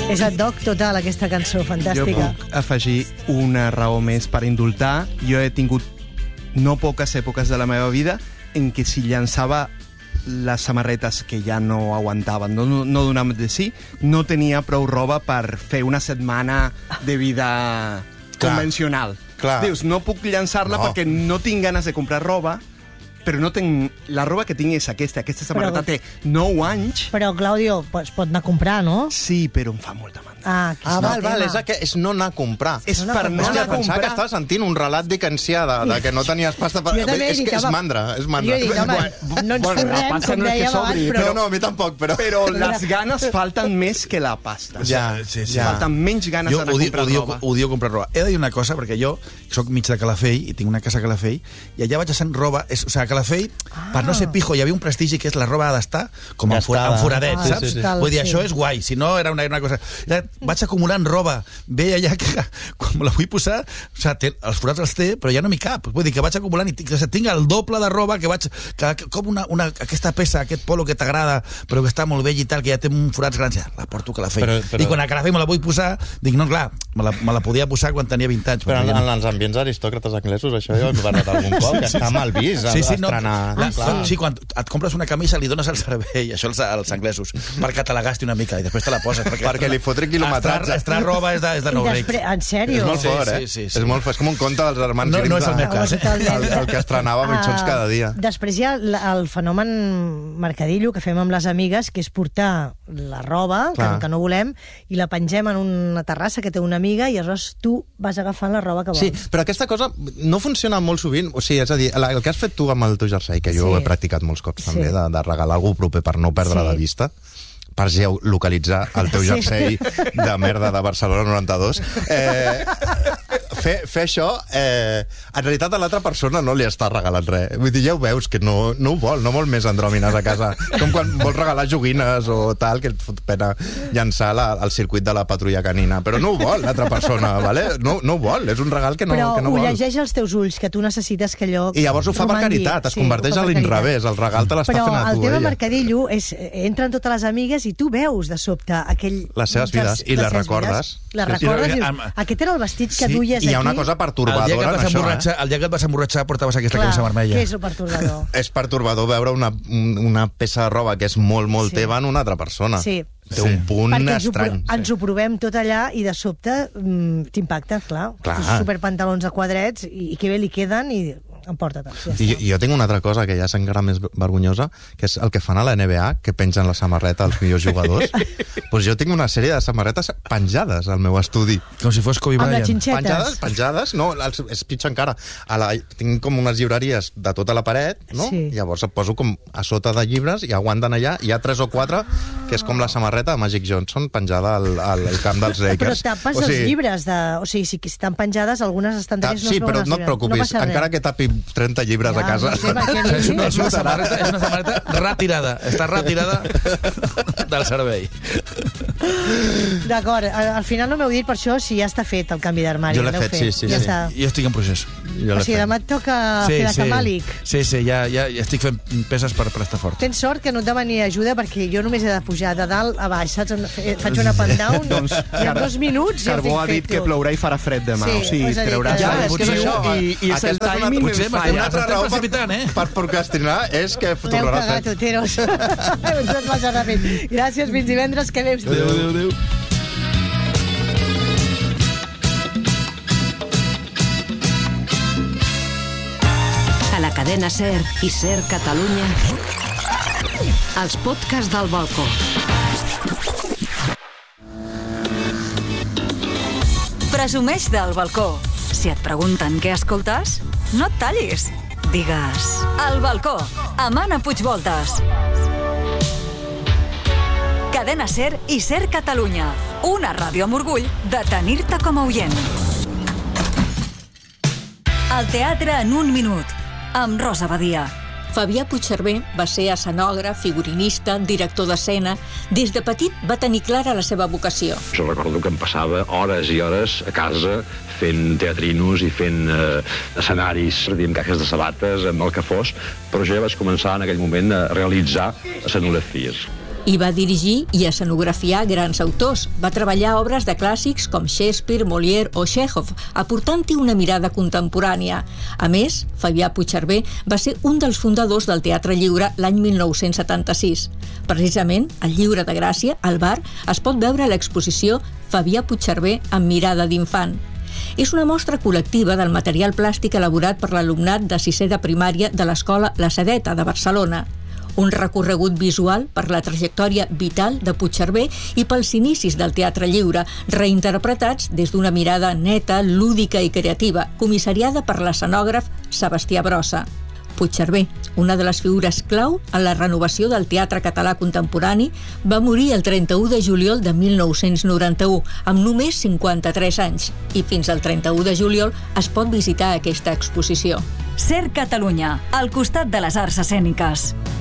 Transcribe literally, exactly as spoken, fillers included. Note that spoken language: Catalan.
És ad hoc total, aquesta cançó, fantàstica. Jo puc afegir una raó més per indultar. Jo he tingut no poques èpoques de la meva vida en què si llançava les samarretes que ja no aguantaven, no, no, no donaven de si, no tenia prou roba per fer una setmana de vida clar, convencional. Clar. Dius, no puc llançar-la no. perquè no tinc ganes de comprar roba, però no tinc... La roba que tinc és aquesta. Aquesta samarreta però, té nou anys. Però, Claudio, es pot anar a comprar, no? Sí, però em fa molta mandra. Ah, ah val, val, és, que, és no anar a comprar. És no per no anar a comprar. Pensava que estava sentint un relat dickensià de, de que no tenies pasta per... Jo també és he dit, que és mandra, és mandra. Jo he dit, home, no ens forrem, com dèiem abans, però... No, no, a mi tampoc, però... Però les ganes falten més que la pasta. Ja, sí, sí. Falten menys ganes d'anar a comprar odio, roba. Odio comprar roba. He de dir una cosa, perquè jo soc mig de Calafell i tinc una casa a Calafell i allà vaig a Sant roba... És, o sigui, a Calafell, ah. per no ser pijo, hi havia un prestigi que és la roba ha d'estar com en foradet, ah, saps? Sí, sí. Vull dir, això és guai, si no era una, una cosa... Vaig acumulant roba, ve allà que quan me la vull posar, o sigui, té, els forats els té, però ja no m'hi cap. Vull dir que vaig acumulant i tinc, o sigui, tinc el doble de roba que vaig... Que, com una, una, aquesta peça, aquest polo que t'agrada, però que està molt vell i tal, que ja té un forats grans, ja, la porto a Calafell. Però, però... I quan a Calafell me la vull posar, dic, no, clar, me la, me la podia posar quan tenia vint anys. Però en, ja no... en els ambients aristòcrates anglesos, això jo he parlat algun cop, que està mal vist, sí, sí, estrenar... No, la, ah, sí. sí, quan et compres una camisa li dones el servei, això als, als anglesos, perquè te la gasti una mica i després te la poses. Perquè, perquè li fotri quilometratge. Estar roba és de, és de nou rics. En sèrio? És molt fort, eh? Sí, sí, sí. És, molt, és com un conte dels germans no, Grimm. No és el meu cas, eh? El, el que estrenava mitjons uh, cada dia. Després hi ha el fenomen mercadillo que fem amb les amigues, que és portar la roba, que, que no volem, i la pengem en una terrassa que té una amiga i aleshores tu vas agafant la roba que vols. Sí, però aquesta cosa no funciona molt sovint. O sigui, és a dir, el que has fet tu amb el teu jersei, que jo sí. he practicat molts cops sí. també, de, de regalar algú proper per no perdre sí. de vista, per geolocalitzar el teu jersei sí. de merda de Barcelona noranta-dos. Eh, fer, fer això, eh, en realitat a l'altra persona no li està regalant res. Vull dir, ja ho veus, que no, no ho vol, no vol més andròmines a casa. Com quan vols regalar joguines o tal, que et fot pena llançar la, el circuit de la patrulla canina. Però no ho vol l'altra persona, vale? no, no ho vol, és un regal que no, però que no vol. Però ho llegeix als teus ulls, que tu necessites que allò... I llavors ho fa per caritat, es sí, converteix a l'inrevés, el regal te l'està fent a tu. Però el tema ella. mercadillo és, entren totes les amigues i tu veus de sobte aquell... Les seves vides, i les recordes. Les recordes, i dius, aquest era el vestit que sí, duies aquí. I hi ha una cosa pertorbadora en això, eh? El dia que et vas emborratxar portaves aquesta Clar, camisa vermella. què és el pertorbador? És pertorbador veure una, una peça de roba que és molt, molt sí. teva en una altra persona. Sí. Té sí. un punt Perquè estrany. Ens ho, ens ho provem tot allà i de sobte mm, t'impacta, clar. clar. Superpantalons a quadrets i, i que bé li queden i emporta-te'l. Ja I, I jo tinc una altra cosa que ja és encara més vergonyosa, que és el que fan a la N B A, que pengen la samarreta als millors jugadors. Pues jo tinc una sèrie de samarretes penjades al meu estudi. Com si fos Kobe Bryant. Amb les xinxetes. Penjades, penjades, no, és pitjor encara. A la, tinc com unes llibreries de tota la paret, no? Sí. Llavors em poso com a sota de llibres i aguanten allà. Hi ha tres o quatre, que és com la samarreta de Magic Johnson penjada al, al, al camp dels Lakers. Però tapes o sigui, els llibres, de, o sigui, si estan penjades, algunes estanteries no sí, es veuen. Sí, però no et preocupis, no encara que tapi trenta llibres ja, a casa. No sé, és, una, és, una samarreta, és una samarreta retirada. Està retirada del servei. D'acord, al final no m'heu dit per això si ja està fet el canvi d'armari. Jo l'he fet, fet, sí, sí. Ja sí. sí. Jo estic en procés. Jo o sigui, demà et toca sí, fer de sí. camàlic. Sí, sí, ja, ja, ja estic fent peces per, per estar fort. Tens sort que no et demani ajuda perquè jo només he de pujar de dalt a baix, saps? Faig una pan-down doncs, i en dos minuts ja ho Carbó ha dit fet, que plourà i farà fred demà. Sí, o sigui, treuràs ja, el és que és això, i, i és el timing potser falla. Una altra raó precipitant, eh? per procrastinar és que l'heu cagat, Oteros. Heu tot massa ràpid. Gràcies, fins divendres que ve. Adéu, adéu, adéu. A la cadena SER i SER Catalunya, els podcasts del balcó. Presumeix del balcó. Si et pregunten què escoltes, no et tallis. Digues, al balcó, amb Anna Puigvoltes. Cadena SER i SER Catalunya, una ràdio amb orgull de tenir-te com a oient. El teatre en un minut, amb Rosa Badia. Fabià Puigcerver va ser escenògraf, figurinista, director d'escena. Des de petit va tenir clara la seva vocació. Jo recordo que em passava hores i hores a casa fent teatrinos i fent eh, escenaris, dient caixes de sabates, amb el que fos, però jo ja vaig començar en aquell moment a realitzar escenografies. i va dirigir i escenografiar grans autors. Va treballar obres de clàssics com Shakespeare, Molière o Chekhov, aportant-hi una mirada contemporània. A més, Fabià Puigcerver va ser un dels fundadors del Teatre Lliure l'any mil nou-cents setanta-sis. Precisament, al Lliure de Gràcia, al bar, es pot veure l'exposició Fabià Puigcerver amb mirada d'infant. És una mostra col·lectiva del material plàstic elaborat per l'alumnat de sisè de primària de l'Escola La Sedeta de Barcelona. Un recorregut visual per la trajectòria vital de Puigcerver i pels inicis del Teatre Lliure, reinterpretats des d'una mirada neta, lúdica i creativa, comissariada per l'escenògraf Sebastià Brossa. Puigcerver, una de les figures clau en la renovació del teatre català contemporani, va morir el trenta-u de juliol de mil nou-cents noranta-u, amb només cinquanta-tres anys, i fins al trenta-u de juliol es pot visitar aquesta exposició. Ser Catalunya, al costat de les arts escèniques.